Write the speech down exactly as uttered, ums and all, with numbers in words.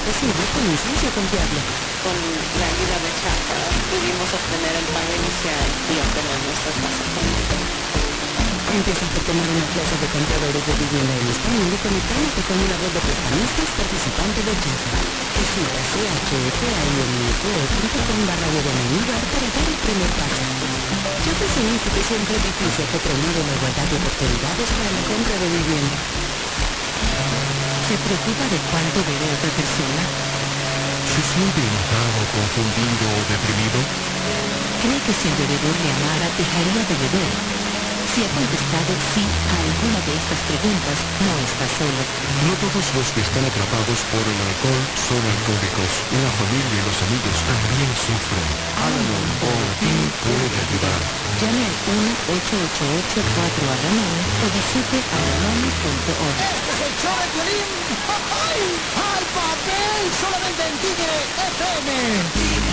posible con licencia confiable. Con la ayuda de Chapa pudimos obtener el pago inicial y obtener nuestras tasas. Empieza por tomar una clase de compradores de vivienda en español y conectándote con una red de prestamistas participantes de Chapa. Visita chfim.com barra lugar para dar el primer paso. Chapa es una institución crediticia que promueve la igualdad de oportunidades para la compra de vivienda. ¿Se preocupa de cuánto debe otra persona? ¿Se siente enojado, confundido o deprimido? ¿Cree que si el bebedor le amara, dejaría de beber? Si ha contestado sí a alguna de estas preguntas, no está solo. No todos los que están atrapados por el alcohol son alcohólicos. La familia y los amigos también sufren. Al-Anon o ti puede ayudar. Llame al uno ocho ocho ocho cuatro Al-Anon o visite al anon punto org. ¡Este es el show de Piolín! ¡Ay! ¡Al papel!